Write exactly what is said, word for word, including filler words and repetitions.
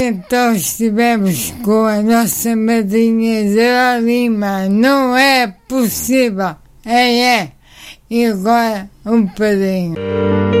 Então estivemos com a nossa madrinha Jerónima. Não é possível. É, é. E agora um padrinho.